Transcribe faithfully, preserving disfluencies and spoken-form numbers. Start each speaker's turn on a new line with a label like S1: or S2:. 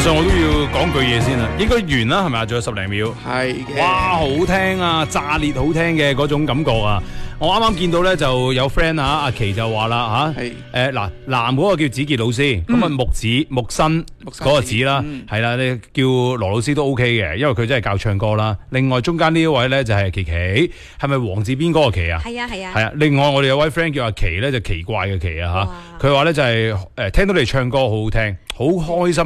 S1: 上我都要講句嘢先啦，應該完啦係咪啊？仲有十零秒。
S2: 係嘅。
S1: 哇，好聽啊，炸裂好聽嘅嗰種感覺啊！我啱啱見到咧就有 friend 啊，阿琪就話啦嚇，誒嗱男嗰個叫子傑老師，咁啊木子木新嗰個子啦，係啦，你叫羅老師都 OK 嘅，因為佢真係教唱歌啦。另外中間呢一位咧就係琪琪，係咪黃字邊嗰個琪啊？
S3: 係啊係啊。
S1: 係啊，另外我哋有位 friend 叫阿琪咧，就奇怪嘅奇啊嚇，佢話咧就係誒聽到你唱歌好好聽，好開心。